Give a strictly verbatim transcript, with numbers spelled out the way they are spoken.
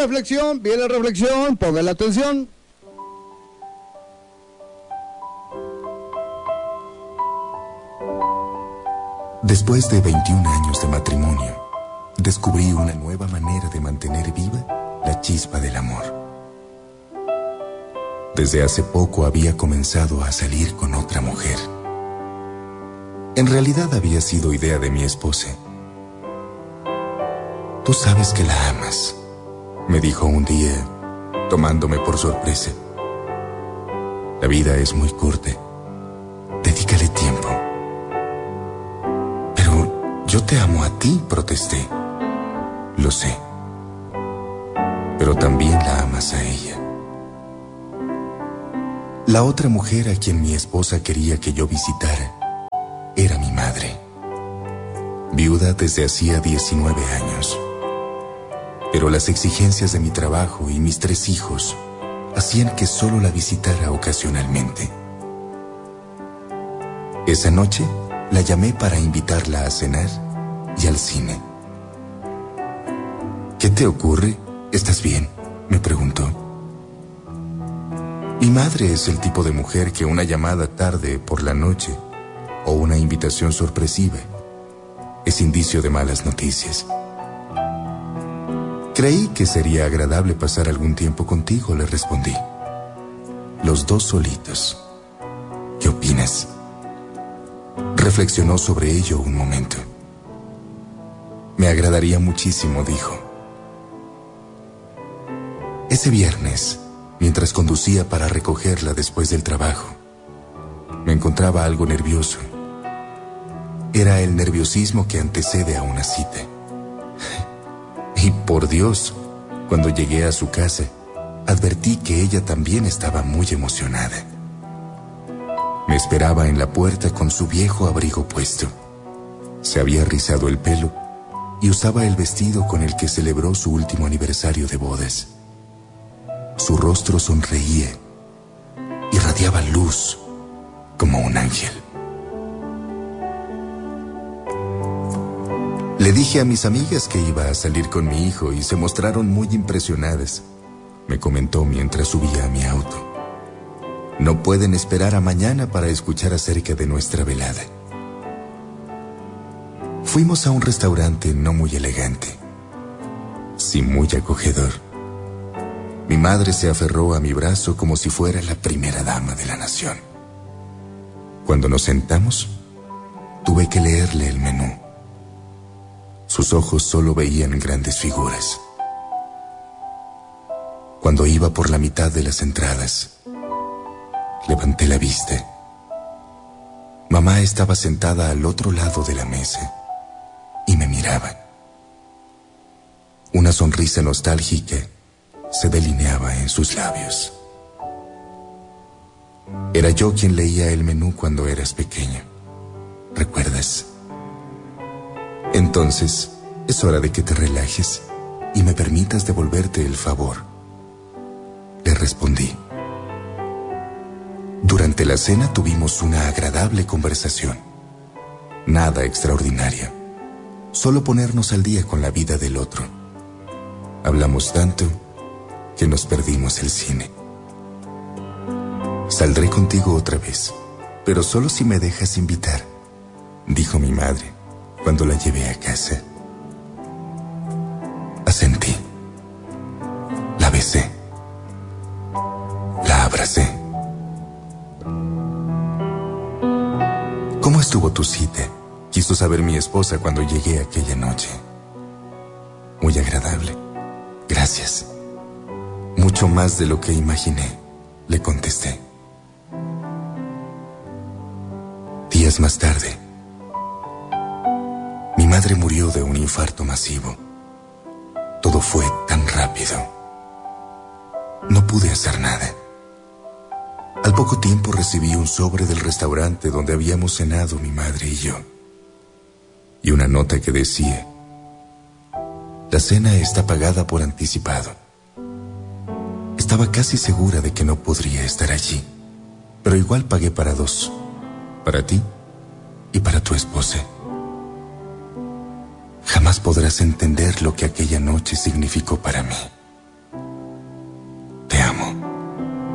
reflexión, viene la reflexión, pongan la atención. Después de veintiún años de matrimonio, descubrí una nueva manera de mantener viva la chispa del amor. Desde hace poco había comenzado a salir con otra mujer. En realidad había sido idea de mi esposa. Tú sabes que la amas, me dijo un día, tomándome por sorpresa. La vida es muy corta. Dedícale tiempo. Pero yo te amo a ti, protesté. Lo sé. Pero también la amas a ella. La otra mujer a quien mi esposa quería que yo visitara era mi madre. Viuda desde hacía diecinueve años. Pero las exigencias de mi trabajo y mis tres hijos hacían que solo la visitara ocasionalmente. Esa noche la llamé para invitarla a cenar y al cine. ¿Qué te ocurre? ¿Estás bien?, me preguntó. Mi madre es el tipo de mujer que una llamada tarde por la noche o una invitación sorpresiva es indicio de malas noticias. Creí que sería agradable pasar algún tiempo contigo, le respondí. Los dos solitos. ¿Qué opinas? Reflexionó sobre ello un momento. Me agradaría muchísimo, dijo. Ese viernes, mientras conducía para recogerla después del trabajo, me encontraba algo nervioso. Era el nerviosismo que antecede a una cita. Y por Dios, cuando llegué a su casa, advertí que ella también estaba muy emocionada. Me esperaba en la puerta con su viejo abrigo puesto. Se había rizado el pelo y usaba el vestido con el que celebró su último aniversario de bodas. Su rostro sonreía, irradiaba luz como un ángel. Le dije a mis amigas que iba a salir con mi hijo y se mostraron muy impresionadas, me comentó mientras subía a mi auto. No pueden esperar a mañana para escuchar acerca de nuestra velada. Fuimos a un restaurante no muy elegante, sí muy acogedor. Mi madre se aferró a mi brazo como si fuera la primera dama de la nación. Cuando nos sentamos, tuve que leerle el menú. Sus ojos solo veían grandes figuras. Cuando iba por la mitad de las entradas, levanté la vista. Mamá estaba sentada al otro lado de la mesa y me miraba. Una sonrisa nostálgica se delineaba en sus labios. Era yo quien leía el menú cuando eras pequeño. ¿Recuerdas? Entonces, es hora de que te relajes y me permitas devolverte el favor, le respondí. Durante la cena tuvimos una agradable conversación. Nada extraordinario. Solo ponernos al día con la vida del otro. Hablamos tanto que nos perdimos el cine. Saldré contigo otra vez, pero solo si me dejas invitar, dijo mi madre cuando la llevé a casa. Asentí. La besé. La abracé. ¿Cómo estuvo tu cita?, quiso saber mi esposa cuando llegué aquella noche. Muy agradable. Gracias. Mucho más de lo que imaginé, le contesté. Días más tarde, mi madre murió de un infarto masivo. Todo fue tan rápido. No pude hacer nada. Al poco tiempo recibí un sobre del restaurante donde habíamos cenado mi madre y yo, y una nota que decía: la cena está pagada por anticipado. Estaba casi segura de que no podría estar allí, pero igual pagué para dos, para ti y para tu esposa. Jamás podrás entender lo que aquella noche significó para mí.